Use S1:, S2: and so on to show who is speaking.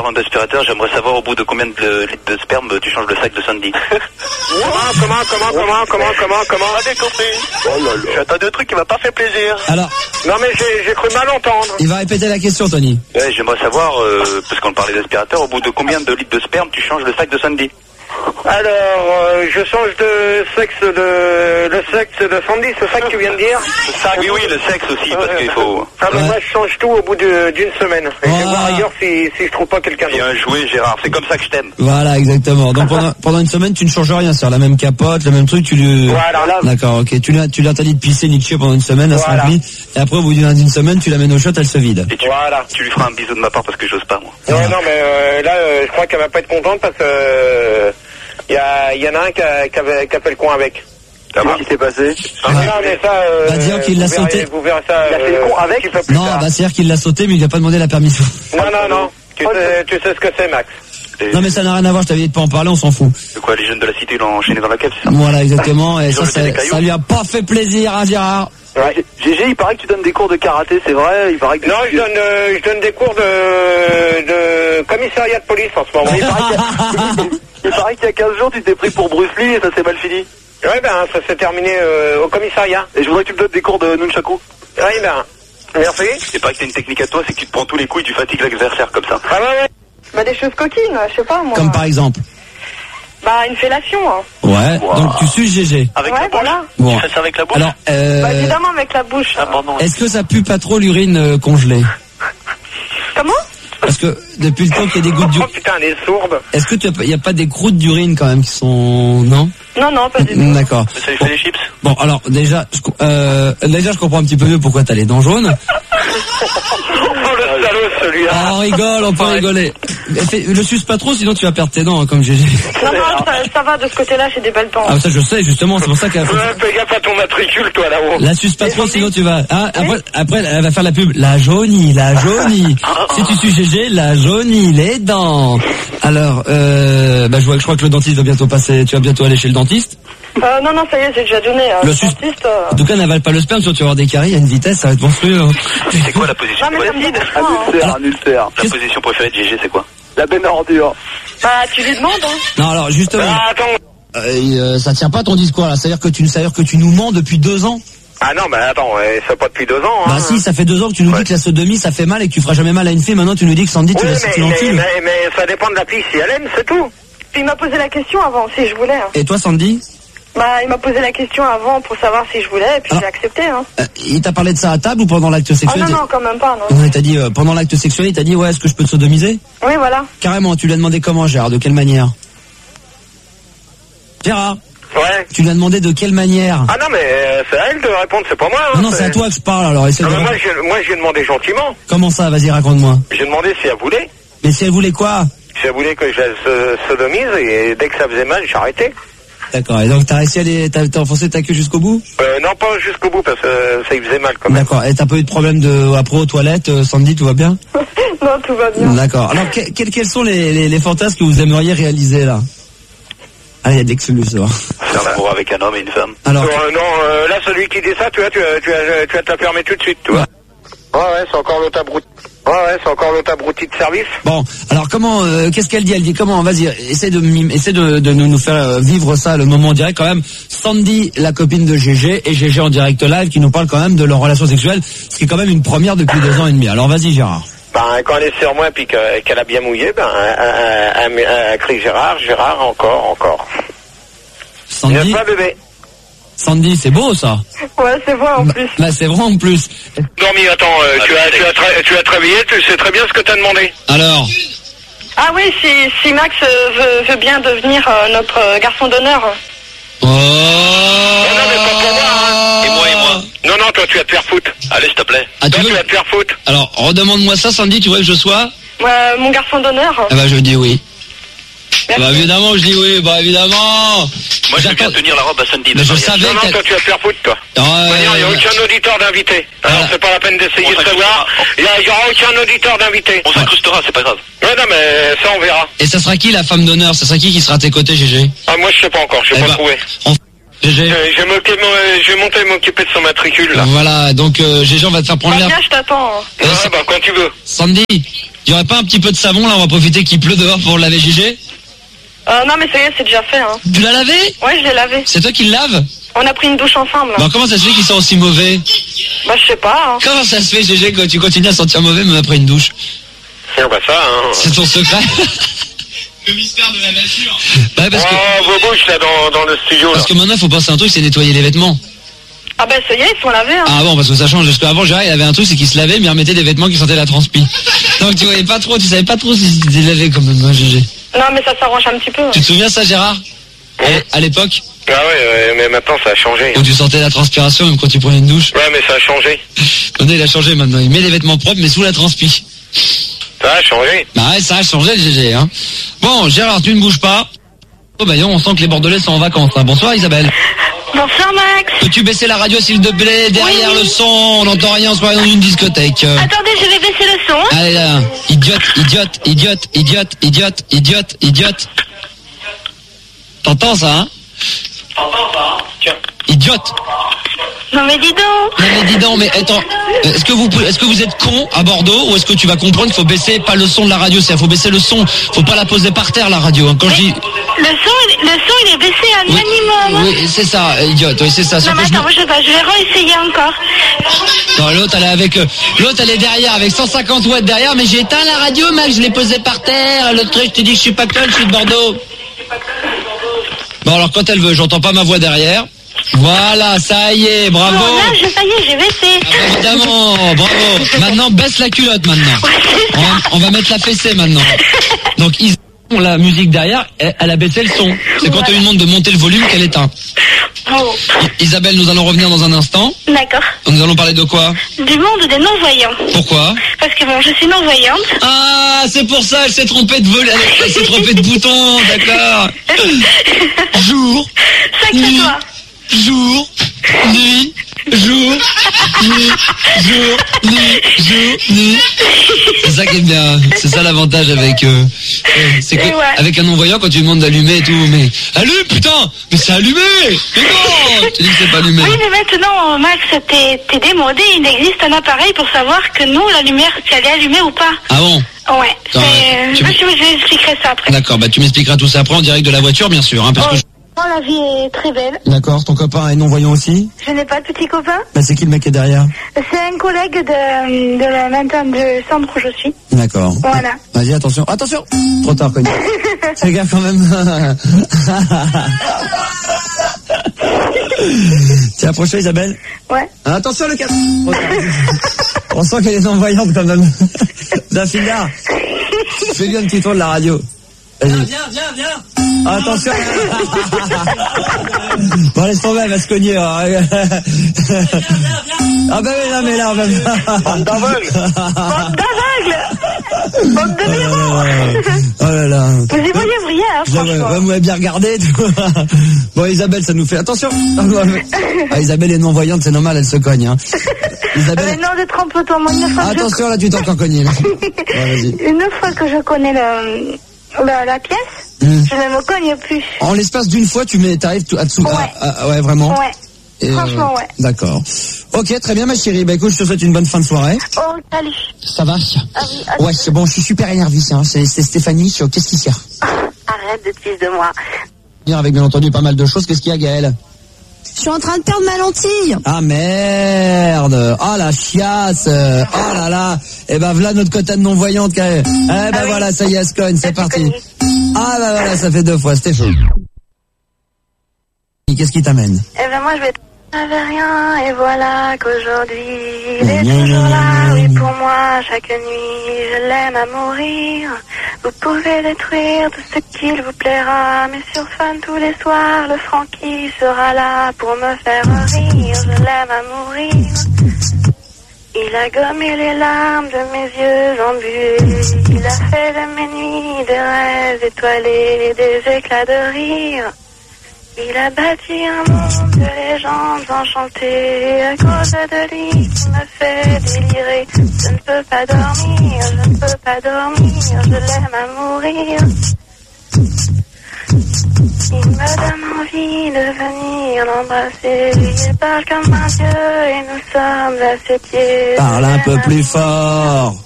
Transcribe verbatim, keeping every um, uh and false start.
S1: parlant d'aspirateur, j'aimerais savoir au bout de combien de litres de sperme tu changes le sac de Sandy.
S2: Comment, comment, comment, comment, comment, comment, comment?
S1: Pas compris. Oh là là. J'attends deux trucs qui m'a pas fait plaisir.
S3: Alors.
S2: Non mais j'ai, j'ai cru mal entendre.
S3: Il va répéter la question, Tony.
S1: Ouais, j'aimerais savoir, euh, parce qu'on parlait d'aspirateur, au bout de combien de litres de sperme tu changes le sac de Sandy?
S2: Alors, euh, je change de sexe de le sexe de Sandy, c'est ça que tu viens de dire?
S1: Oui, oui, le sexe aussi, parce qu'il faut...
S2: Ah mais
S3: Ouais.
S2: moi je change tout au bout de, d'une semaine. Et je vais
S3: Voilà.
S2: voir ailleurs si, si je trouve pas quelqu'un d'autre.
S1: Bien joué, Gérard, c'est comme ça que je t'aime.
S3: Voilà, exactement. Donc pendant, pendant une semaine, tu ne changes rien, c'est la même capote, le même truc, tu lui...
S2: Voilà, là.
S3: D'accord, ok. Tu lui, tu lui interdis de pisser ni de chier pendant une semaine, elle
S2: Voilà.
S3: se remplit. Et après, au bout d'une d'une semaine, tu l'amènes au shot, elle se vide.
S1: Et tu,
S2: Voilà.
S1: tu lui feras un bisou de ma part parce que j'ose pas, moi.
S2: Non, non, mais euh, là, euh, je crois qu'elle va pas être contente parce que euh, y, a, y en a un qui a, qui avait, qui a fait le coin avec.
S1: Ça va? Qu'est-ce qui s'est passé?
S2: Ah, non, mais ça... Euh,
S3: Bah, dire qu'il
S2: vous
S3: l'a
S2: verrez-
S3: sauté.
S2: Vous verrez ça
S4: Il a fait le
S2: euh,
S4: con avec
S2: un petit peu plus
S3: Non,
S2: tard.
S3: bah c'est-à-dire qu'il l'a sauté, mais il n'a pas demandé la permission.
S2: Non, non, non. Tu sais, tu sais ce que c'est, Max.
S1: Et
S3: Non, mais ça n'a rien à voir, je t'avais dit de pas en parler, on s'en fout.
S1: de quoi, les jeunes de la cité l'ont enchaîné dans la cave, c'est ça?
S3: Voilà, exactement. Et
S1: Ils ont
S3: ça,
S1: jeté des
S3: ça,
S1: cailloux.
S3: ça lui a pas fait plaisir, hein, Gérard.
S2: Ouais.
S4: G G, il paraît que tu donnes des cours de karaté, c'est vrai? Il paraît que
S2: Non, je donne, euh, je donne des cours de, de commissariat de police en ce moment.
S4: Il paraît qu'il y a- il paraît qu'il y a quinze jours, tu t'es pris pour Bruce Lee et ça s'est mal fini.
S2: Ouais, ben, ça s'est terminé euh, au commissariat.
S4: Et je voudrais que tu me donnes des cours de nunchaku.
S2: Oui, ben, merci.
S1: C'est pas que t'as une technique à toi, c'est que tu te prends tous les coups et tu fatigues l'adversaire comme ça.
S2: Ah ouais, ouais.
S5: Bah des choses coquines, je sais pas moi.
S3: Comme par exemple.
S5: Bah une fellation. Hein.
S3: Ouais,
S1: Wow.
S3: donc tu suces G G.
S1: Avec
S5: Ouais,
S1: la bouche?
S5: voilà.
S3: Bon.
S1: Tu fais ça avec la bouche?
S3: Alors, euh,
S5: Bah évidemment avec la bouche.
S1: Ah, pardon.
S3: est-ce que ça pue pas trop l'urine euh, congelée?
S5: Comment?
S3: Parce que depuis le temps qu'il y a des gouttes
S2: Oh
S3: d'urine...
S2: putain, elle est sourde.
S3: Est-ce que tu il y a pas des croûtes d'urine quand même qui sont... Non?
S5: Non, non, pas du tout.
S3: D'accord.
S1: Mais ça lui fait des chips?
S3: Bon, alors déjà, je, co- euh, déjà je comprends un petit peu mieux pourquoi t'as les dents jaunes.
S2: Oh, le salaud, celui-là.
S3: Ah, on rigole, on peut rigoler. Mais fais- le suce pas trop, sinon tu vas perdre tes dents, hein, comme G G.
S5: Non, non, ça, ça va de ce côté-là, j'ai des belles dents.
S3: Ah, ça je sais, justement, c'est pour ça qu'elle
S2: Ouais, fais gaffe à ton matricule, toi, là-haut.
S3: la suce pas trop, sinon tu vas... Hein, après, après, elle va faire la pub. La jaunie, la jaunie. Si tu suces G G, la jaunie, les dents. Alors, euh, bah, je vois que je crois que le dentiste va bientôt passer, tu vas bientôt aller chez le dentiste.
S5: Euh, non, non, ça y est, j'ai déjà donné. Euh,
S3: Le
S5: le
S3: sus-
S5: dentiste. Euh...
S3: En tout cas, n'avale pas le sperme, sinon tu vas avoir des caries, il y a une vitesse, ça va être monstrueux. Hein.
S1: C'est quoi la position
S5: Non, mais ça me
S1: préférée?
S5: dérange
S4: Un
S5: pas. Hein.
S4: ulcère, un ulcère.
S1: La position préférée de G G, c'est quoi?
S4: La benne à ordure.
S5: Bah tu lui demandes, hein.
S3: Non, alors justement,
S2: Ah, attends.
S3: euh, euh, ça tient pas ton discours là, c'est-à-dire que tu, c'est-à-dire que tu nous mens depuis deux ans.
S2: Ah non, mais attends, ouais, ça pas depuis deux ans, hein.
S3: Bah si, ça fait deux ans que tu nous dis que la sodomie ça fait mal et que tu feras jamais mal à une fille. Maintenant tu nous dis que Sandy tu
S2: Oui,
S3: la
S2: mais,
S3: tu
S2: mais,
S3: l'encules.
S2: mais, mais ça dépend de la fille, si elle aime, c'est tout.
S5: Puis il m'a posé la question avant, si je voulais. Hein.
S3: Et toi Sandy,
S5: Bah il m'a posé la question avant pour savoir si je voulais, et puis
S3: Ah.
S5: j'ai accepté, hein.
S3: euh, il t'a parlé de ça à table ou pendant l'acte
S5: Ah
S3: sexuel?
S5: non, non, quand même pas, non.
S3: Non, il t'a dit euh, pendant l'acte sexuel, il t'a dit ouais, est-ce que je peux te sodomiser?
S5: Oui, voilà.
S3: Carrément, tu lui as demandé comment, Gérard, de quelle manière? Gérard,
S2: Ouais.
S3: tu lui as demandé de quelle manière?
S2: Ah non, mais euh, c'est à elle de répondre, c'est pas moi. Hein,
S3: Ah non, c'est à toi que je parle, alors essaie
S2: Ah,
S3: de...
S2: mais moi, j'ai, moi, j'ai demandé gentiment.
S3: Comment ça? Vas-y, raconte-moi.
S2: J'ai demandé si elle voulait.
S3: Mais si elle voulait quoi?
S2: Si elle voulait que je la so- sodomise, et dès que ça faisait mal, j'ai arrêté.
S3: D'accord, et donc t'as réussi à aller, t'as, t'as enfoncé ta queue jusqu'au bout?
S2: Euh, non, pas jusqu'au bout, parce que euh, ça y faisait mal quand même.
S3: D'accord, et t'as pas eu de problème de, après aux toilettes, euh, Sandy, tout va bien?
S5: Non, tout va bien.
S3: D'accord, alors que- quels, quels sont les, les, les fantasmes que vous aimeriez réaliser là? Ah, il y a de l'excellus, ça va.
S1: Faire l'amour avec un homme et une femme.
S3: Alors,
S2: Euh, non, euh, là, celui qui dit ça, tu vois, tu, vas- tu, vas- tu vas te la fermer tout de suite, tu vois. Ouais, ouais, c'est encore l'autre abruti. Ouais, ouais, c'est encore l'autre abruti de service.
S3: bon, alors comment, euh, qu'est-ce qu'elle dit? Elle dit comment? Vas-y, essaie de, mim- essaie de, de nous, nous faire euh, vivre ça, le moment en direct quand même. Sandy, la copine de G G, et G G en direct live, qui nous parle quand même de leur relation sexuelle, ce qui est quand même une première depuis deux ans et demi. Alors vas-y, Gérard.
S2: Ben, quand elle est sur moi, puis que- qu'elle a bien mouillé, ben, elle, elle, elle, elle crie Gérard, Gérard, encore, encore.
S3: Sandy,
S2: N'est-ce pas, bébé?
S3: Sandy, c'est beau ça.
S5: Ouais, c'est vrai en plus.
S3: Là, c'est vrai en plus.
S2: Dormi, attends, euh, tu, as, tu, as tra- tu as travaillé, tu sais très bien ce que t'as demandé.
S3: Alors,
S5: Ah oui, si, si Max euh, veut, veut bien devenir euh, notre euh, garçon d'honneur.
S3: oh,
S2: non, mais pas pour moi, hein.
S1: Et moi, et moi?
S2: Non, non, toi, tu vas te faire foutre.
S1: Allez, s'il te plaît.
S3: Ah, tu
S2: Toi,
S3: veux-
S2: tu vas te faire foutre.
S3: alors redemande-moi ça, Sandy. Tu veux que je sois?
S5: Euh, mon garçon d'honneur.
S3: Ah bah je dis oui.
S5: Merci.
S3: Bah évidemment, je dis oui. Bah évidemment.
S1: Moi, je veux bien
S3: J'attends-
S1: tenir la robe à Sandy. de
S3: Mais je
S1: mariage.
S3: savais
S2: Non, non,
S3: qu'elle-
S2: toi, tu vas te faire foutre, toi.
S3: Ouais,
S2: Il n'y a
S3: ouais.
S2: aucun auditeur d'invité. Alors,
S3: Voilà.
S2: c'est pas la peine d'essayer
S1: On
S2: de
S1: s'incrustera.
S2: savoir. Il n'y aura aucun auditeur d'invité.
S1: On s'incrustera, c'est pas grave.
S2: Ouais, non, mais ça, on verra.
S3: Et ça sera qui la femme d'honneur? Ça sera qui qui sera à tes côtés, G G?
S2: Ah, moi, je sais pas encore, je
S3: Eh
S2: sais pas
S3: ben,
S2: trouvé.
S3: on- G G.
S2: Euh, je, vais m'occuper, je vais monter m'occuper de son matricule, là.
S3: Voilà, donc euh, G G, on va te faire prendre
S5: Bah,
S3: l'air.
S5: viens, je t'attends.
S2: Ouais, ah, bah, quand tu veux.
S3: Sandy, il y aurait pas un petit peu de savon là, on va profiter qu'il pleut dehors pour laver G G.
S5: Euh, non, mais ça y est, c'est déjà fait, hein.
S3: Tu l'as lavé?
S5: Ouais, je l'ai lavé.
S3: C'est toi qui le lave?
S5: On a pris une douche ensemble.
S3: Bah comment ça se fait qu'il sent aussi mauvais?
S5: Bah, je sais pas, hein.
S3: Comment ça se fait, G G, quand tu continues à sentir mauvais même après une douche?
S2: Ah, bah, ça, hein.
S3: C'est ton secret?
S6: Le mystère de la nature.
S3: Bah parce que,
S2: Oh, vos bouches, là, dans, dans le studio, là.
S3: parce que maintenant, il faut penser à un truc, c'est nettoyer les vêtements.
S5: Ah, bah, ça y est, ils sont lavés, hein.
S3: Ah bon, parce que ça change. Parce qu'avant, Gérard, il avait un truc, c'est qu'il se lavait, mais il remettait des vêtements qui sentaient la transpi. Donc tu voyais pas trop, tu savais pas trop si c'était lavé quand même, hein, G G.
S5: Non, mais ça s'arrange un petit peu.
S3: Tu te souviens ça, Gérard?
S2: Ouais.
S3: À l'époque,
S2: Ah ouais, ouais, mais maintenant, ça a changé.
S3: où tu sentais la transpiration même quand tu prenais une douche.
S2: Ouais, mais ça a changé.
S3: Maintenant, il a changé maintenant. Il met les vêtements propres, mais sous la transpi.
S2: Ça a changé.
S3: Bah ouais, ça a changé le G G, hein. Bon, Gérard, tu ne bouges pas. Oh bah non, on sent que les Bordelais sont en vacances, hein. Bonsoir Isabelle.
S5: Bonsoir, Max.
S3: Peux-tu baisser la radio s'il te plaît? Derrière
S5: Oui.
S3: le son, on n'entend rien, on se croirait dans une discothèque. Euh,
S5: Attendez, je vais baisser le son.
S3: Allez là, idiote, idiote, idiote, idiote, idiote, idiote, idiote. T'entends ça, hein?
S2: T'entends ça? Tiens.
S3: Idiote.
S5: Non, mais dis donc.
S3: Non mais dis donc, mais attends, euh, est-ce que vous est-ce que vous êtes con à Bordeaux ou est-ce que tu vas comprendre qu'il faut baisser pas le son de la radio, c'est faut baisser le son, faut pas la poser par terre la radio. Hein. Quand je dis
S5: Le son, il- le son, il est baissé à un
S3: oui,
S5: minimum.
S3: oui, c'est ça, euh, idiote, oui c'est ça.
S5: Non,
S3: Sauf
S5: mais
S3: que je
S5: attends, moi, je vais pas, je vais réessayer encore.
S3: me- Non, l'autre elle est avec euh, l'autre elle est derrière avec cent cinquante watts derrière, mais j'ai éteint la radio, Max, je l'ai posée par terre. L'autre truc, je t'ai dit que je suis pas conne, je suis de Bordeaux. Bon alors quand elle veut, j'entends pas ma voix derrière. Voilà, ça y est, bravo.
S5: Bon, là, je, ça y est, j'ai baissé.
S3: Ah bah, évidemment, bravo. Maintenant, baisse la culotte maintenant. On va, on va mettre la fessée maintenant. Donc, Is- la musique derrière, elle, elle a baissé le son. C'est quand on lui demande de monter le volume qu'elle éteint.
S5: Oh,
S3: I- Isabelle, nous allons revenir dans un instant.
S5: d'accord.
S3: Nous allons parler de quoi?
S5: Du monde des non-voyants.
S3: Pourquoi?
S5: Parce que bon, je suis non-voyante.
S3: Ah, c'est pour ça, elle s'est trompée de vol, elle, elle s'est trompée de bouton, d'accord. Jour,
S5: Sacré
S3: nuit,
S5: toi.
S3: jour, nuit, jour, nuit, jour, nuit, jour, nuit. C'est ça qui est bien, c'est ça l'avantage avec euh, euh, c'est que
S5: Et ouais.
S3: avec un non-voyant quand tu lui demandes d'allumer et tout, mais allume putain, mais c'est allumé, mais non, tu dis que c'est pas allumé.
S5: Oui, mais maintenant, Max, t'es t'es démodé. Il existe un appareil pour savoir que nous, la lumière, si elle est allumée ou pas.
S3: Ah bon?
S5: Ouais.
S3: Attends,
S5: c'est-
S3: tu
S5: je
S3: me-
S5: je vous expliquerai ça après.
S3: D'accord, bah tu m'expliqueras tout ça après en direct de la voiture bien sûr, hein, parce
S5: Oh,
S3: que je...
S5: oh, la vie est très belle.
S3: D'accord, ton copain est non-voyant aussi?
S5: Je n'ai pas de petit copain.
S3: Bah c'est qui le mec qui est derrière?
S5: C'est un collègue de, de la maintenant du centre où je suis.
S3: D'accord.
S5: Voilà.
S3: Vas-y, attention. Attention! Trop tard, connu. Fais gaffe quand même. T'es approché, Isabelle?
S5: Ouais.
S3: Attention, le cadre. Trop tard. On sent qu'elle est non-voyante quand même. Zafina, fais bien le petit tour de la radio. Vas-y.
S6: Viens, viens, viens.
S3: Attention. Bon, laisse tomber, elle va se cogner. hein. Ah bah oui, non mais là, même.
S2: Bande d'aveugles.
S5: Bande d'aveugles. Bande de miroirs.
S3: Oh là là.
S5: Vous y voyez rien, hein,
S3: Ouais, ouais,
S5: franchement.
S3: ouais, vous m'avez bien regardé. tout. Bon, Isabelle, ça nous fait attention. Ah, Isabelle est non-voyante, c'est normal, elle se cogne. Hein.
S5: Mais
S3: Isabelle,
S5: non, détrompe-toi, moi, une fois que je-
S3: attention, là, tu t'es encore cogné. là. Ouais, vas-y.
S5: Une fois que je connais le, la, la pièce,
S3: Hmm.
S5: je ne me cogne plus.
S3: En l'espace d'une fois, tu mets, t'arrives tout- à dessous.
S5: Ouais.
S3: Ah, ah, ouais, vraiment.
S5: Ouais.
S3: Et,
S5: Franchement, ouais.
S3: D'accord. Ok, très bien, ma chérie. Bah écoute, je te souhaite une bonne fin de soirée.
S5: Oh, salut.
S3: Ça va?
S5: Ah oui, ah,
S3: Ouais, c'est bon, je suis super énervé. Hein. C'est c'est Stéphanie. sur- Qu'est-ce qui sert?
S5: arrête de te fils de moi.
S3: Avec bien entendu pas mal de choses. Qu'est-ce qu'il y a, Gaëlle?
S7: Je suis en train de perdre ma lentille.
S3: Ah merde! Oh la chiasse! Oh là là! Eh ben voilà notre quota de non-voyante, Gaëlle. Eh ben
S5: Ah oui.
S3: voilà, ça y est, elle se cogne, c'est
S5: Elle s'est
S3: parti.
S5: cognée.
S3: Ah ben voilà, ça fait deux fois, c'était chaud. Qu'est-ce qui t'amène?
S5: Eh ben moi je vais n'avais rien et voilà qu'aujourd'hui il est toujours là, oui pour moi chaque nuit je l'aime à mourir. Vous pouvez détruire tout ce qu'il vous plaira, mais sur Fun tous les soirs le Francky sera là pour me faire rire. Je l'aime à mourir. Il a gommé les larmes de mes yeux embués. Il a fait de mes nuits des rêves étoilés, des éclats de rire. Il a bâti un monde de légendes enchantées à cause de lui qui me fait délirer. Je ne peux pas dormir, je ne peux pas dormir, je l'aime à mourir. Il me donne envie de venir l'embrasser. Il parle comme un dieu et nous sommes à ses pieds.
S3: Parle un peu plus fort.